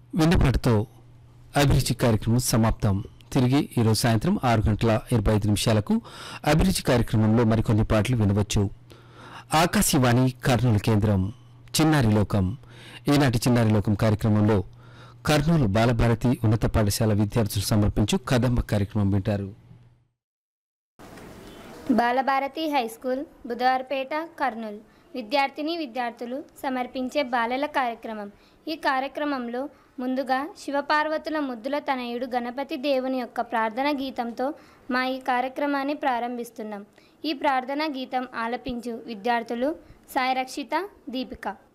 విన్నపాటుతో అభిరుచి కార్యక్రమం సమాప్తం. తిరిగి ఈరోజు సాయంత్రం 6:25 అభిరుచి కార్యక్రమంలో మరికొన్ని పాటలు వినవచ్చు. ఆకాశవాణి కర్నూలు కేంద్రం చిన్నారి లోకం. ఈనాటి చిన్నారి లోకం కార్యక్రమంలో కర్నూలు బాలభారతి ఉన్నత పాఠశాల విద్యార్థులు సమర్పించు కదంబ కార్యక్రమం వింటారు. బాలభారతి హైస్కూల్ బుధవారపేట కర్నూలు విద్యార్థులు సమర్పించే బాలల కార్యక్రమం. ఈ కార్యక్రమంలో ముందుగా శివపార్వతుల ముద్దుల తనయుడు గణపతి దేవుని యొక్క ప్రార్థన గీతంతో మా ఈ కార్యక్రమాన్ని ప్రారంభిస్తున్నాం. ఈ ప్రార్థన గీతం ఆలపించు విద్యార్థులు సాయి రక్షిత, దీపిక.